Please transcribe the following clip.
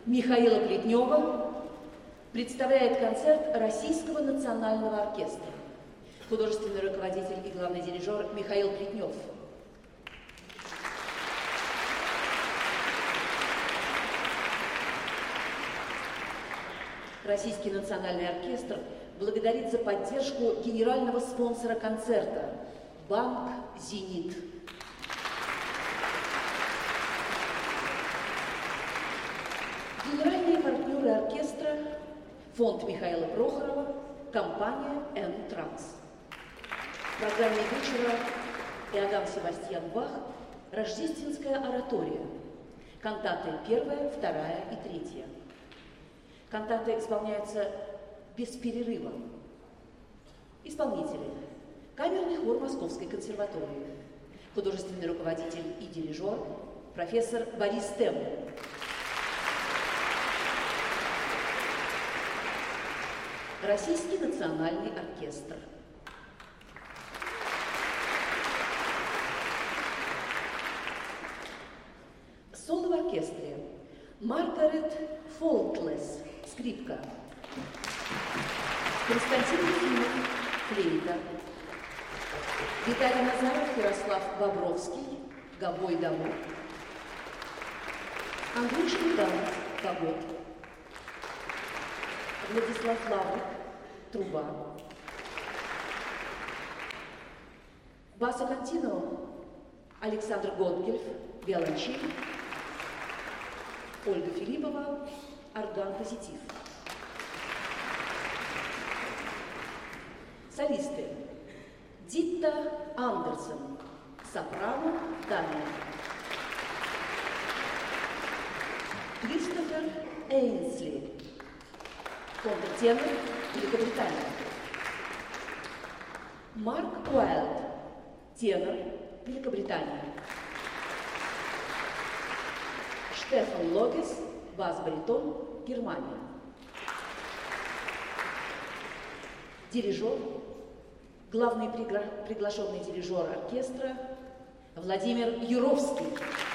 Михаила Плетнева представляет концерт Российского национального оркестра. Художественный руководитель и главный дирижер Михаил Плетнев. Российский национальный оркестр благодарит за поддержку генерального спонсора концерта – Банк «Зенит». Генеральные партнеры оркестра – фонд Михаила Прохорова, компания «Н-Транс». В программе вечера Иоганн Себастьян Бах «Рождественская оратория», кантаты 1, 2 и 3. Кантаты исполняются без перерыва. Исполнители – камерный хор Московской консерватории, художественный руководитель и дирижер профессор Борис Тем. Российский национальный оркестр. Соло в оркестре. Маргарет Фолклес, скрипка. Константин Ефимов, флейта. Виталий Назаров, Ярослав Бобровский, гобой дамо. Андрей Шмигалов, фагот. Владислав Лаврик, труба. Басо контино Александр Готгельф, виолончель. Ольга Филиппова, орган-позитив. Солисты. Дитта Андерсон, сопрано, Дания. Кристофер Эйнсли, контртенор, Великобритания. Марк Уайлд, тенор, Великобритания. Штефан Логес, бас-баритон, Германия. Дирижер, главный приглашенный дирижер оркестра Владимир Юровский.